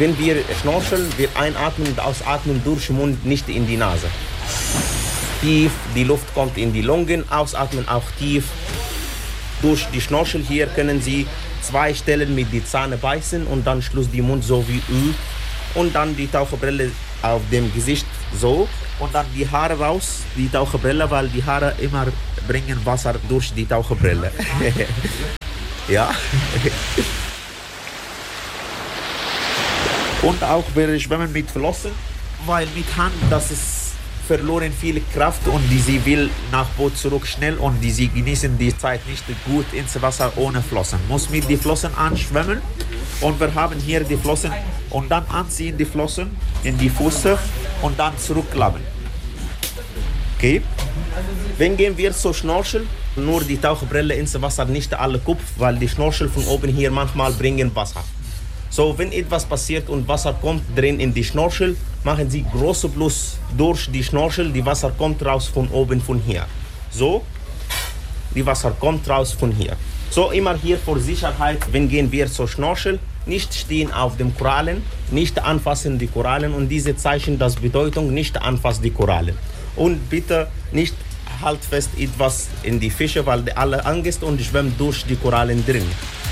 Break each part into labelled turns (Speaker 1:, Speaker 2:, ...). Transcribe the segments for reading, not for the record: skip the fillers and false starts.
Speaker 1: Wenn wir schnorcheln, wir einatmen und ausatmen durch den Mund, nicht in die Nase. Tief, die Luft kommt in die Lungen, ausatmen auch tief. Durch die Schnorchel hier können Sie 2 Stellen mit die Zähne beißen und dann Schluss die Mund so wie Ü. Und dann die Taucherbrille auf dem Gesicht so. Und dann die Haare raus, die Taucherbrille, weil die Haare immer bringen Wasser durch die Taucherbrille. Ja. Und auch wir schwimmen mit Flossen, weil mit Hand, das ist verloren viel Kraft und sie will nach Boot zurück schnell und sie genießen die Zeit nicht gut ins Wasser ohne Flossen. Muss mit die Flossen anschwimmen und wir haben hier die Flossen und dann anziehen die Flossen in die Füße und dann zurückklappen. Okay? Wenn gehen wir zur Schnorchel, nur die Taucherbrille ins Wasser, nicht alle Kopf, weil die Schnorchel von oben hier manchmal bringen Wasser. So, wenn etwas passiert und Wasser kommt drin in die Schnorchel, machen Sie große Plus durch die Schnorchel, die Wasser kommt raus von oben von hier. So, die Wasser kommt raus von hier. So, immer hier vor Sicherheit, wenn gehen wir zur Schnorchel, nicht stehen auf dem Korallen, nicht anfassen die Korallen und diese Zeichen, das Bedeutung, nicht anfassen die Korallen. Und bitte nicht halt fest etwas in die Fische, weil die alle Angst und schwimmen durch die Korallen drin.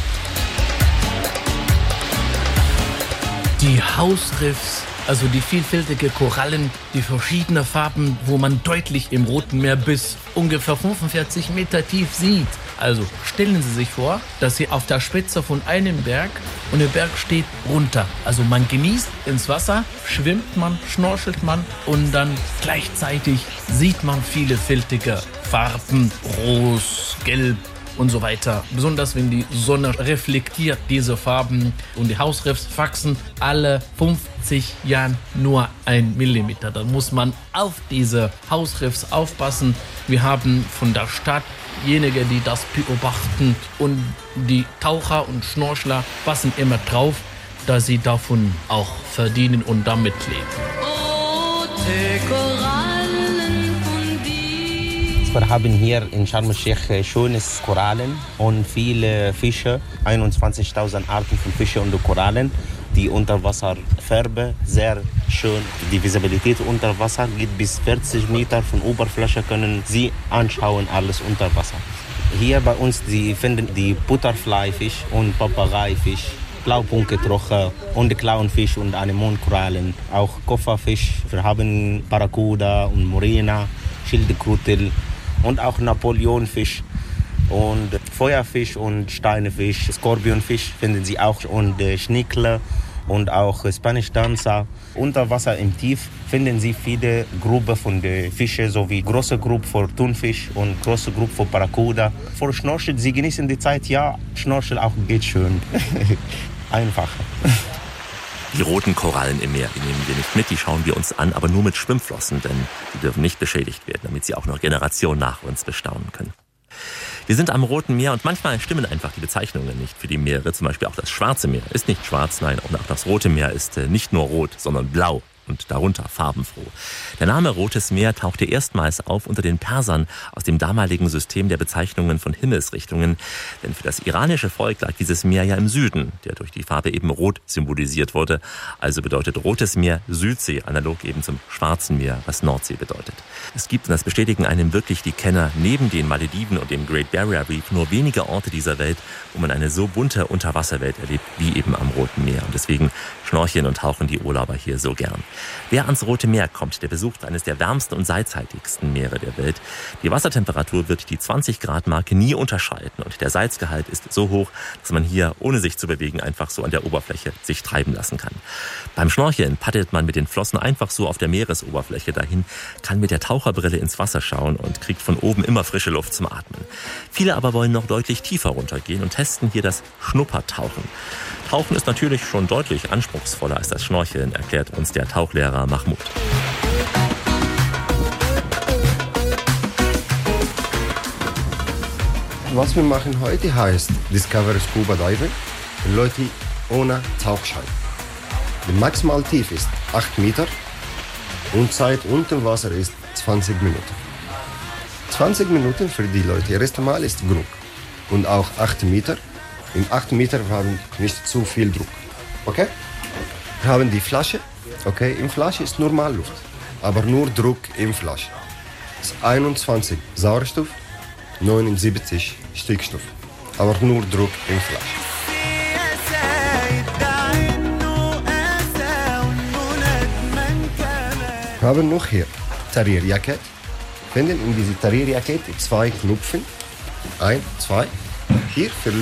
Speaker 2: Die Hausriffs, also die vielfältigen Korallen, die verschiedenen Farben, wo man deutlich im Roten Meer bis ungefähr 45 Meter tief sieht. Also stellen Sie sich vor, dass Sie auf der Spitze von einem Berg und der Berg steht runter. Also man genießt ins Wasser, schwimmt man, schnorchelt man und dann gleichzeitig sieht man vielfältige Farben, Rot, Gelb und so weiter. Besonders wenn die Sonne reflektiert diese Farben und die Hausriffs wachsen alle 50 Jahren nur 1 Millimeter. Da muss man auf diese Hausriffs aufpassen. Wir haben von der Stadt diejenigen, die das beobachten und die Taucher und Schnorchler passen immer drauf, dass sie davon auch verdienen und damit leben.
Speaker 1: Wir haben hier in Sharm el-Sheikh schönes Korallen und viele Fische, 21.000 Arten von Fischen und Korallen. Die Unterwasserfarbe sehr schön. Die Visibilität unter Wasser geht bis 40 Meter von Oberfläche, können Sie anschauen, alles unter Wasser. Hier bei uns, Sie finden die Butterflyfisch und Papageifisch, Blaupunketroche und Clownfisch und Anemonkorallen, auch Kofferfisch. Wir haben Barracuda und Morena, Schildkröte und auch Napoleonfisch und Feuerfisch und Steinefisch, Skorpionfisch finden Sie auch und Schnickler und auch Spanish Dancer. Unter Wasser im Tief finden Sie viele Gruppen von den Fischen, sowie große Gruppe für Thunfisch und große Gruppe für Barracuda. Für Schnorchel, Sie genießen die Zeit, ja, Schnorchel auch geht schön. Einfach.
Speaker 3: Die roten Korallen im Meer, die nehmen wir nicht mit, die schauen wir uns an, aber nur mit Schwimmflossen, denn die dürfen nicht beschädigt werden, damit sie auch noch Generationen nach uns bestaunen können. Wir sind am Roten Meer und manchmal stimmen einfach die Bezeichnungen nicht für die Meere. Zum Beispiel auch das Schwarze Meer ist nicht schwarz, nein, auch das Rote Meer ist nicht nur rot, sondern blau. Und darunter farbenfroh. Der Name Rotes Meer tauchte erstmals auf unter den Persern aus dem damaligen System der Bezeichnungen von Himmelsrichtungen. Denn für das iranische Volk lag dieses Meer ja im Süden, der durch die Farbe eben rot symbolisiert wurde. Also bedeutet Rotes Meer Südsee, analog eben zum Schwarzen Meer, was Nordsee bedeutet. Es gibt, und das bestätigen einem wirklich die Kenner, neben den Malediven und dem Great Barrier Reef nur wenige Orte dieser Welt, wo man eine so bunte Unterwasserwelt erlebt wie eben am Roten Meer. Und deswegen schnorcheln und tauchen die Urlauber hier so gern. Wer ans Rote Meer kommt, der besucht eines der wärmsten und salzhaltigsten Meere der Welt. Die Wassertemperatur wird die 20-Grad-Marke nie unterschreiten und der Salzgehalt ist so hoch, dass man hier, ohne sich zu bewegen, einfach so an der Oberfläche sich treiben lassen kann. Beim Schnorcheln paddelt man mit den Flossen einfach so auf der Meeresoberfläche dahin, kann mit der Taucherbrille ins Wasser schauen und kriegt von oben immer frische Luft zum Atmen. Viele aber wollen noch deutlich tiefer runtergehen und testen hier das Schnuppertauchen. Tauchen ist natürlich schon deutlich anspruchsvoller als das Schnorcheln, erklärt uns der Tauchlehrer Mahmoud.
Speaker 4: Was wir machen heute heißt Discover Scuba Diving. Leute ohne Tauchschein. Die Maximaltiefe ist 8 Meter und Zeit unter Wasser ist 20 Minuten. 20 Minuten für die Leute. Das erste Mal ist genug. Und auch 8 Meter. In 8 Meter haben wir nicht zu viel Druck. Okay? Wir haben die Flasche. Okay, in Flasche ist normal Luft, aber nur Druck in Flasche. Das ist 21 Sauerstoff, 79 Stickstoff, aber nur Druck in Flasche. Wir haben noch hier Tarierjacket. Finden in diese Tarierjacket 2 Knöpfe. 1, 2. Hier für